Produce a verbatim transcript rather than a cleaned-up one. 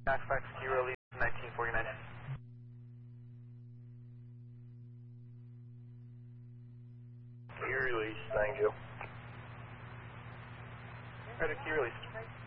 Backfax key release nineteen forty-nine. Key release, thank you. Ready, key release.